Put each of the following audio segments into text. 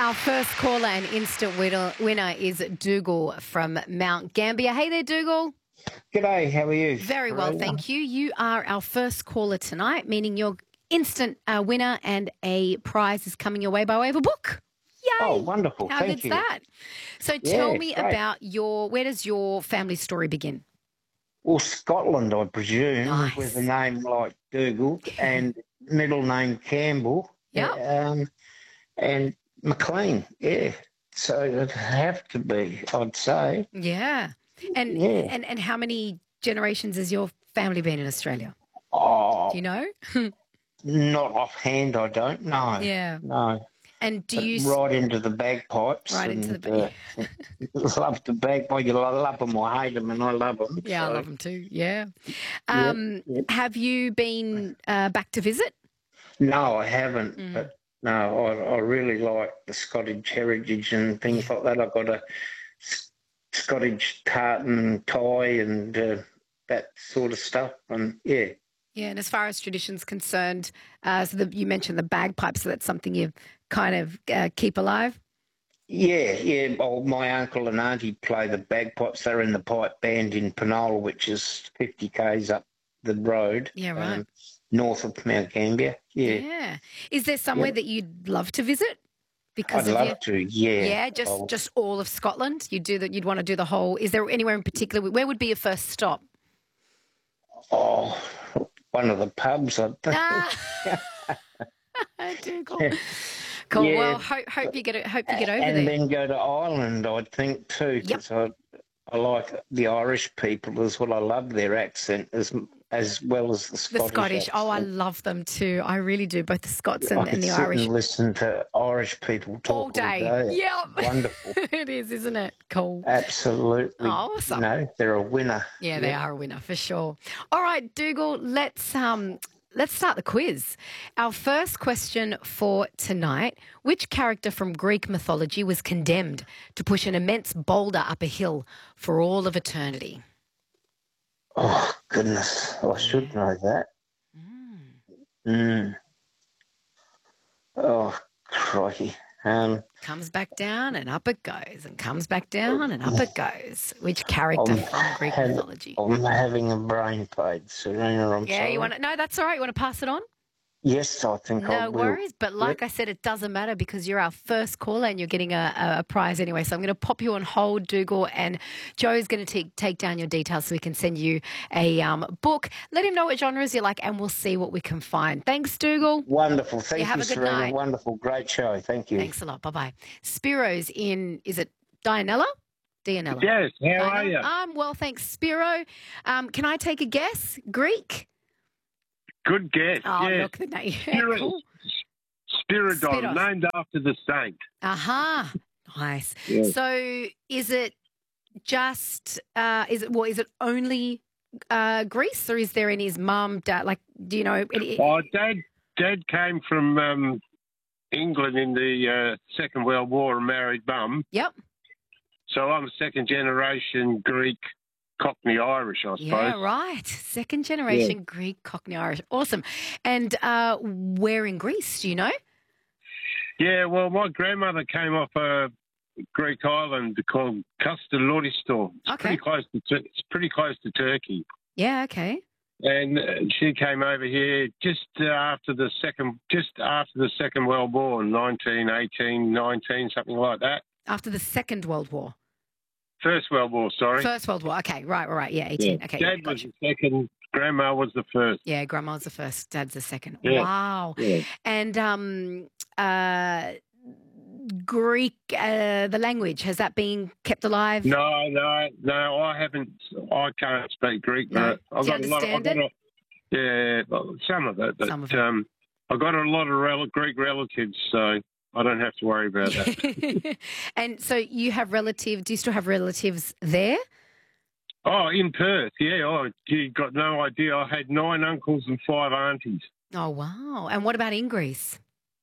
Our first caller and instant winner is Dougal from Mount Gambier. Hey there, Dougal. G'day, how are you? Very well, thank you. You are our first caller tonight, meaning you're instant winner and a prize is coming your way by way of a book. Yay! Oh, wonderful. How Thank good's you. that? So tell me about where does your family story begin? Well, Scotland, I presume, Nice. with a name like Dougal and middle name Campbell. Yep. And McLean, yeah. So it'd have to be, I'd say. Yeah. And how many generations has your family been in Australia? Oh, Do you know? not offhand, I don't know. Yeah. No. And do But you right into the bagpipes. right into the love the bagpipes. You love them or hate them, and I love them. Yeah, so. I love them too. Yeah. Yep. Have you been back to visit? No, I haven't. But no, I really like the Scottish heritage and things like that. I've got a Scottish tartan tie and that sort of stuff. And yeah. Yeah, and as far as tradition's concerned, you mentioned the bagpipes, so that's something you kind of keep alive? Yeah. Well, my uncle and auntie play the bagpipes. They're in the pipe band in Penola, which is 50 k's up the road. Yeah, right. North of Mount Gambier. Yeah. Is there somewhere that you'd love to visit? Because I'd love to, yeah. Yeah, just all of Scotland. You'd want to do the whole. Is there anywhere in particular? Where would be your first stop? Oh, one of the pubs, I think. Cool. Cool. Yeah. Well, hope you get over there. And then go to Ireland, I think, too, because I like the Irish people as well. I love their accent as well as the Scottish. Oh, I love them too. I really do, both the Scots and the I Irish. and listen to Irish people talk all day. Yeah, wonderful. It is, isn't it? Cool. Absolutely. Oh, awesome. They're a winner. Yeah, they are a winner for sure. All right, Dougal, let's start the quiz. Our first question for tonight: which character from Greek mythology was condemned to push an immense boulder up a hill for all of eternity? Oh, goodness. I should know that. Oh, crikey. Comes back down and up it goes, and comes back down and up it goes. Which character from Greek mythology? I'm having a brain fade, Serena. I'm sorry. You want to? No, that's all right. You want to pass it on? Yes, I think I will. No worries. But like I said, it doesn't matter because you're our first caller and you're getting a prize anyway. So I'm going to pop you on hold, Dougal, and Joe's going to take down your details so we can send you a book. Let him know what genres you like and we'll see what we can find. Thanks, Dougal. Wonderful. Thank you, have a good Serena. night. Wonderful. Great show. Thank you. Thanks a lot. Bye-bye. Spiro's in, is it Dianella? Dianella. Yes. How are you? I'm well, thanks, Spiro. Can I take a guess? Greek? Good guess. Oh, yes. look, the name. Spiridon, Spiros. named after the saint. Aha. Nice. Yeah. So is it just, is it only Greece or is there any, his mum, dad, like, do you know? Dad came from England in the Second World War and married Mum. Yep. So I'm second generation Greek Cockney Irish, I suppose. Yeah, right. Second generation Greek Cockney Irish. Awesome. And where in Greece, do you know? Yeah, well, my grandmother came off a Greek island called Koustalouristor. It's pretty close to Turkey. Yeah, okay. And she came over here just after the Second World War, 1918, 19, something like that. After the Second World War. First World War, sorry. First World War. Okay, right. Yeah, 18. Yeah. Okay. Dad was the second. Grandma was the first. Yeah, Grandma was the first. Dad's the second. Yeah. Wow. Yeah. And Greek, the language, has that been kept alive? No, I haven't. I can't speak Greek. No. I've Do you got understand it? Yeah, well, some of it. But Some of it. I've got a lot of Greek relatives, so I don't have to worry about that. And so you have relatives, do you still have relatives there? Oh, in Perth, yeah. Oh, you got no idea. I had 9 uncles and 5 aunties. Oh, wow. And what about in Greece?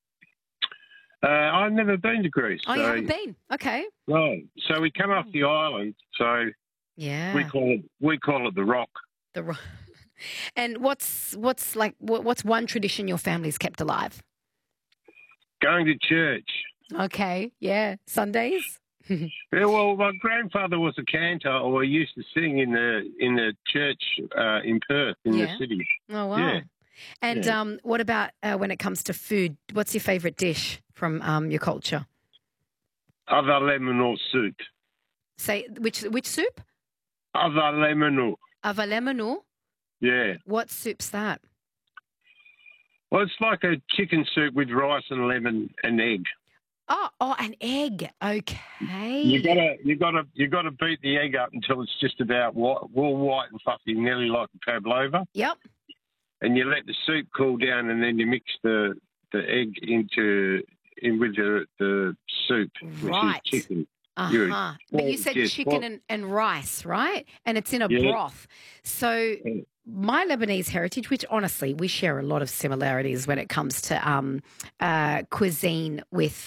I've never been to Greece. Oh, you haven't been? Okay. No. So we come off the island, so yeah, we call it the Rock. The Rock. And what's one tradition your family's kept alive? Going to church. Okay, yeah. Sundays? Yeah, well, my grandfather was a cantor, or he used to sing in the church in Perth, in the city. Oh, wow. Yeah. And what about when it comes to food? What's your favourite dish from your culture? Other lemon soup. Say, which soup? Other lemon. Avalemanu? Yeah. What soup's that? Well, it's like a chicken soup with rice and lemon and egg. Oh, an egg. Okay. You gotta beat the egg up until it's just about white and fluffy, nearly like a pavlova. Yep. And you let the soup cool down, and then you mix the egg in with the soup, which is chicken. Uh-huh. But you said chicken and rice, right? And it's in a broth. So my Lebanese heritage, which honestly we share a lot of similarities when it comes to cuisine with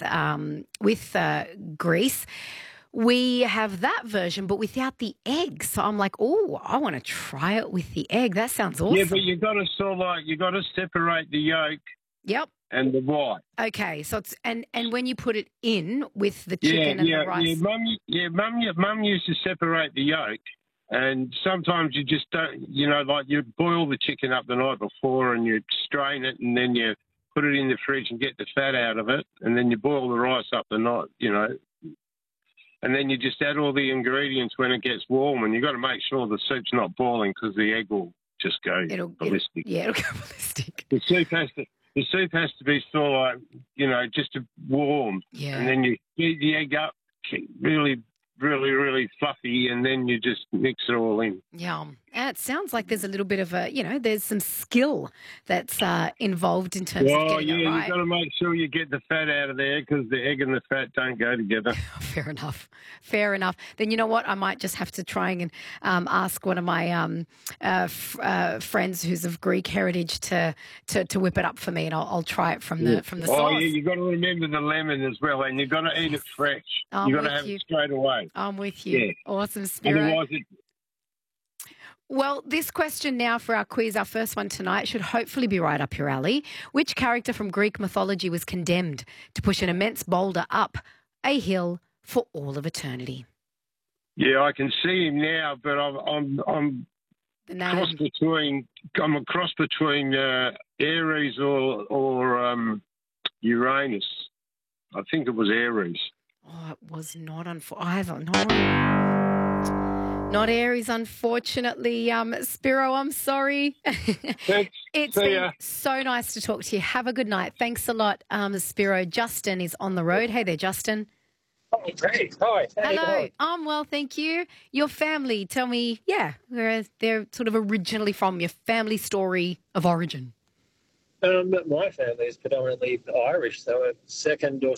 Greece. We have that version, but without the egg. So I'm like, oh, I want to try it with the egg. That sounds awesome. Yeah, but you got to separate the yolk. Yep. And the white. Okay, so it's and when you put it in with the chicken and the rice. Mum used to separate the yolk, and sometimes you just don't. Like you boil the chicken up the night before, and you strain it, and then you put it in the fridge and get the fat out of it, and then you boil the rice up the night. And then you just add all the ingredients when it gets warm, and you got to make sure the soup's not boiling because the egg will just go ballistic. It'll go ballistic. The soup has to be sort of like, just warm. Yeah. And then you heat the egg up, really, really, really fluffy, and then you just mix it all in. Yum. And it sounds like there's a little bit of there's some skill that's involved in terms of getting it right. You've got to make sure you get the fat out of there because the egg and the fat don't go together. Fair enough. Then you know what? I might just have to try and ask one of my friends who's of Greek heritage to whip it up for me, and I'll try it from the sauce. Oh, yeah, you've got to remember the lemon as well, and you've got to eat it fresh. You've got to have it straight away. I'm with you. Yeah. Awesome, Spiro. Otherwise Well, this question now for our quiz, our first one tonight, should hopefully be right up your alley. Which character from Greek mythology was condemned to push an immense boulder up a hill for all of eternity? Yeah, I can see him now, but I'm a cross between Ares or Uranus. I think it was Ares. Oh, it was not either. Not Aries, unfortunately. Spiro, I'm sorry. Thanks. It's been so nice to talk to you. Have a good night. Thanks a lot, Spiro. Justin is on the road. Hey there, Justin. Oh, great. Hi. Hello. I'm well, thank you. Your family, tell me, where they're sort of originally from, your family story of origin. My family is predominantly Irish, so a second or